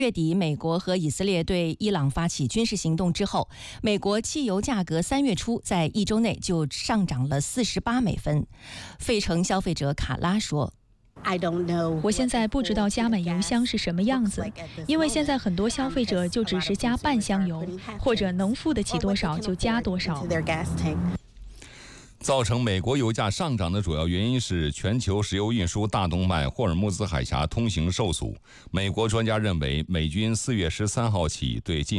月底，美国和以色列对伊朗发起军事行动之后，美国汽油价格3月初在1周内就上涨了48美分。费城消费者卡拉说：“ 我现在不知道加满油箱是什么样子，因为现在很多消费者就只是加半箱油，或者能付得起多少就加多少。” 造成美国油价上涨的主要原因是全球石油运输大动脉霍尔木兹海峡通行受阻。美国专家认为，美军4月13号起对进